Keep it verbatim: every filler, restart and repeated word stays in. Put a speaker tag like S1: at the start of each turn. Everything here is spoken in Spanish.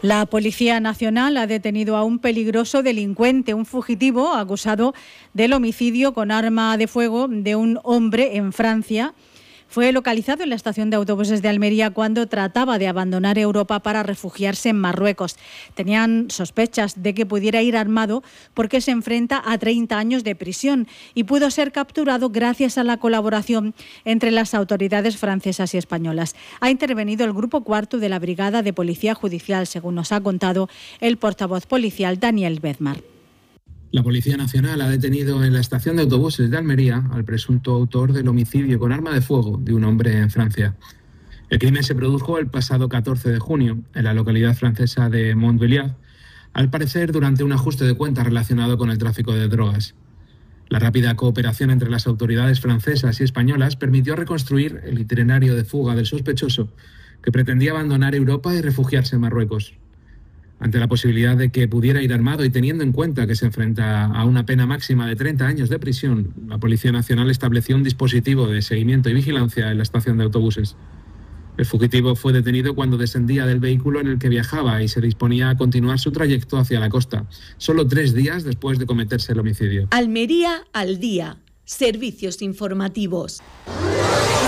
S1: La Policía Nacional ha detenido a un peligroso delincuente, un fugitivo acusado del homicidio con arma de fuego de un hombre en Francia. Fue localizado en la estación de autobuses de Almería cuando trataba de abandonar Europa para refugiarse en Marruecos. Tenían sospechas de que pudiera ir armado porque se enfrenta a treinta años de prisión y pudo ser capturado gracias a la colaboración entre las autoridades francesas y españolas. Ha intervenido el Grupo Cuarto de la Brigada de Policía Judicial, según nos ha contado el portavoz policial Daniel Bedmar.
S2: La Policía Nacional ha detenido en la estación de autobuses de Almería al presunto autor del homicidio con arma de fuego de un hombre en Francia. El crimen se produjo el pasado catorce de junio en la localidad francesa de Montbéliard, al parecer durante un ajuste de cuentas relacionado con el tráfico de drogas. La rápida cooperación entre las autoridades francesas y españolas permitió reconstruir el itinerario de fuga del sospechoso, que pretendía abandonar Europa y refugiarse en Marruecos. Ante la posibilidad de que pudiera ir armado y teniendo en cuenta que se enfrenta a una pena máxima de treinta años de prisión, la Policía Nacional estableció un dispositivo de seguimiento y vigilancia en la estación de autobuses. El fugitivo fue detenido cuando descendía del vehículo en el que viajaba y se disponía a continuar su trayecto hacia la costa, solo tres días después de cometerse el homicidio.
S3: Almería al día. Servicios informativos.